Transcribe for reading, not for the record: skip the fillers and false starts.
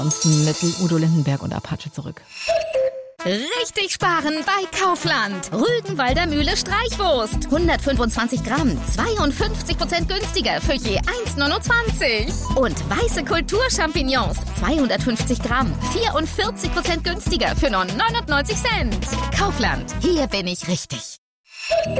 Mit Udo Lindenberg und Apache zurück. Richtig sparen bei Kaufland. Rügenwalder Mühle Streichwurst. 125 Gramm, 52% günstiger für je 1,29. Und weiße Kulturchampignons, 250 Gramm, 44% günstiger für nur 99 Cent. Kaufland, hier bin ich richtig.